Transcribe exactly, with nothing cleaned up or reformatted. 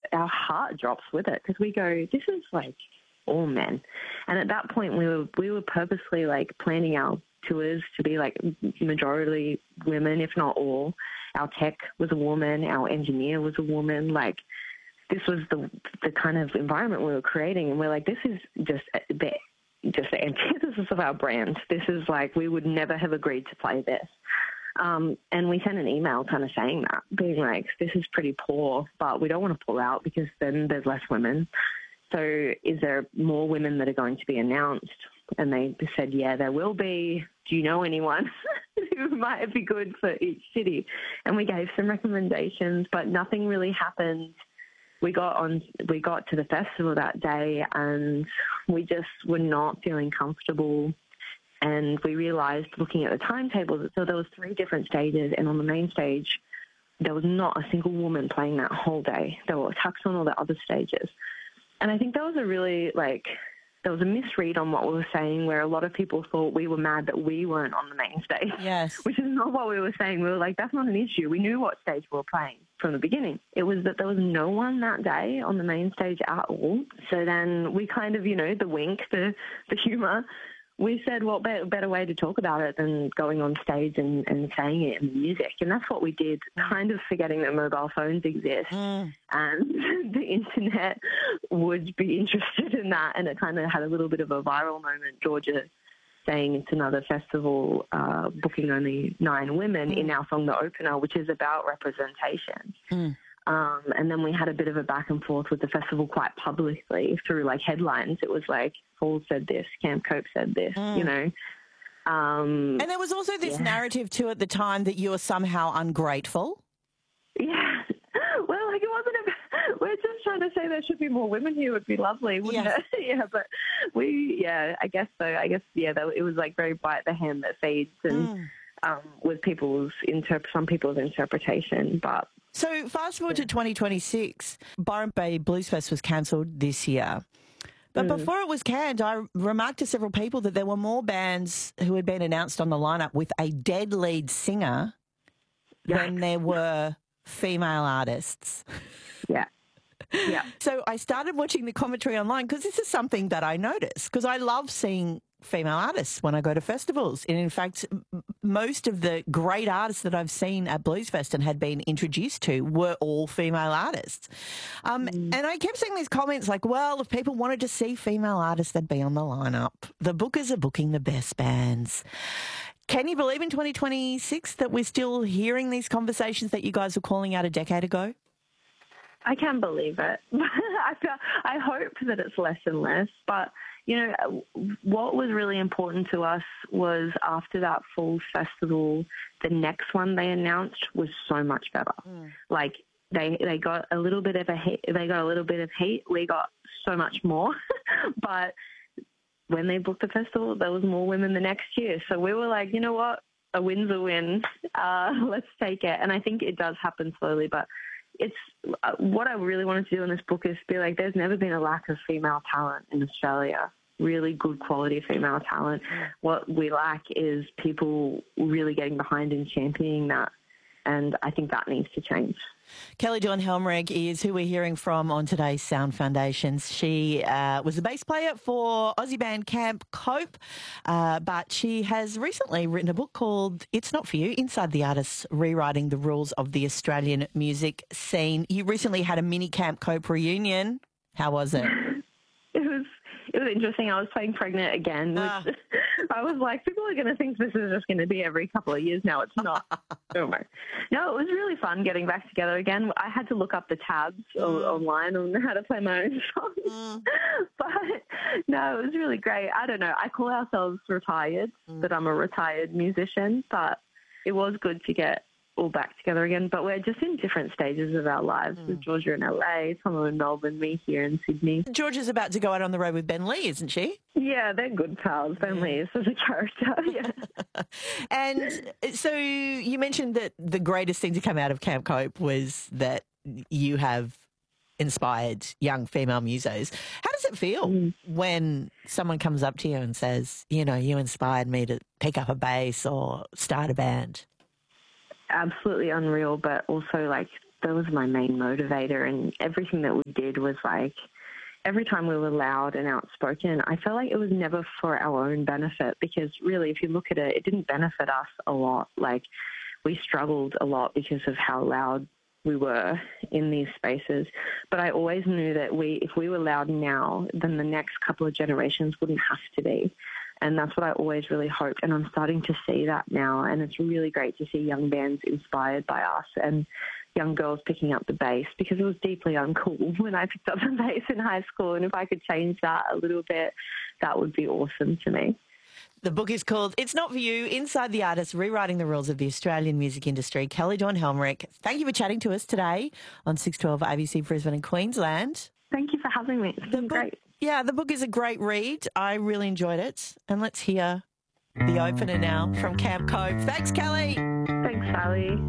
our heart drops with it because we go, this is like all men. And at that point, we were we were purposely like planning our tours to be like majority women, if not all. Our tech was a woman, our engineer was a woman. Like this was the the kind of environment we were creating, and we're like, this is just the just the antithesis of our brand. This is like we would never have agreed to play this. Um, and we sent an email kind of saying that, being like, this is pretty poor, but we don't want to pull out because then there's less women. So is there more women that are going to be announced? And they said, yeah, there will be. Do you know anyone who might be good for each city? And we gave some recommendations, but nothing really happened. We got on, we got to the festival that day and we just were not feeling comfortable. And we realized, looking at the timetable, that so there was three different stages, and on the main stage, there was not a single woman playing that whole day. They were tucked on all the other stages. And I think that was a really, like, there was a misread on what we were saying, where a lot of people thought we were mad that we weren't on the main stage. Yes. Which is not what we were saying. We were like, that's not an issue. We knew what stage we were playing from the beginning. It was that there was no one that day on the main stage at all. So then we kind of, you know, the wink, the, the humour, we said, well, better, better way to talk about it than going on stage and, and saying it in the music. And that's what we did, kind of forgetting that mobile phones exist mm. and the internet would be interested in that. And it kind of had a little bit of a viral moment. Georgia saying it's another festival, uh, booking only nine women mm. in our song, The Opener, which is about representation. Mm. Um, and then we had a bit of a back and forth with the festival quite publicly through like headlines. It was like, Paul said this, Camp Cope said this, mm. you know. Um, and there was also this yeah. narrative too at the time that you were somehow ungrateful. Yeah. Well, like it wasn't a, we're just trying to say there should be more women here would be lovely, wouldn't yeah. it? yeah, but we, yeah, I guess so. I guess, yeah, that, it was like very bite the hand that feeds and mm. um, with people's, interp- some people's interpretation, but... So fast forward to twenty twenty-six, Byron Bay Blues Fest was cancelled this year. But mm. before it was canned, I remarked to several people that there were more bands who had been announced on the lineup with a dead lead singer Yikes. than there were female artists. Yeah. Yeah. So I started watching the commentary online because this is something that I noticed because I love seeing female artists when I go to festivals. And in fact, m- most of the great artists that I've seen at Bluesfest and had been introduced to were all female artists. Um, mm. And I kept seeing these comments like, well, if people wanted to see female artists, they'd be on the lineup. The bookers are booking the best bands. Can you believe in twenty twenty-six that we're still hearing these conversations that you guys were calling out a decade ago? I can believe it. I feel, I hope that it's less and less, but you know, what was really important to us was after that Falls Festival, the next one they announced was so much better. Mm. Like they they got a little bit of a heat, they got a little bit of heat. We got so much more, but when they booked the festival, there was more women the next year. So we were like, you know what, a win's a win. Uh, let's take it. And I think it does happen slowly, but it's uh, what I really wanted to do in this book is be like, there's never been a lack of female talent in Australia, really good quality female talent. What we lack is people really getting behind and championing that. And I think that needs to change. Kelly Dawn Helmrich is who we're hearing from on today's Sound Foundations. She uh, was a bass player for Aussie band Camp Cope, uh, but she has recently written a book called It's Not For You, Inside the Artists Rewriting the Rules of the Australian Music Scene. You recently had a mini Camp Cope reunion. How was it? It was it was interesting. I was playing Pregnant again. Which ah. I was like, people are going to think this is just going to be every couple of years now. It's not. Don't worry. No, it was really fun getting back together again. I had to look up the tabs mm. online on how to play my own songs. Mm. But, no, it was really great. I don't know. I call ourselves retired, mm. but I'm a retired musician. But it was good to get all back together again, but we're just in different stages of our lives. Mm. With Georgia in L A, Tom in Melbourne, me here in Sydney. Georgia's about to go out on the road with Ben Lee, isn't she? Yeah, they're good pals. Ben yeah. Lee is as a character, yeah. And so you mentioned that the greatest thing to come out of Camp Cope was that you have inspired young female musos. How does it feel mm. when someone comes up to you and says, you know, you inspired me to pick up a bass or start a band? Absolutely unreal, but also like that was my main motivator, and everything that we did was like, every time we were loud and outspoken, I felt like it was never for our own benefit, because really, if you look at it, it didn't benefit us a lot. Like, we struggled a lot because of how loud we were in these spaces. But I always knew that we, if we were loud now, then the next couple of generations wouldn't have to be. And that's what I always really hoped. And I'm starting to see that now. And it's really great to see young bands inspired by us and young girls picking up the bass, because it was deeply uncool when I picked up the bass in high school. And if I could change that a little bit, that would be awesome to me. The book is called It's Not For You, Inside the Artist, Rewriting the Rules of the Australian Music Industry. Kelly Dawn Helmerich, thank you for chatting to us today on six twelve A B C Brisbane and Queensland. Thank you for having me. It's been book, great. Yeah, the book is a great read. I really enjoyed it. And let's hear the opener now from Camp Cove. Thanks, Kelly. Thanks, Sally.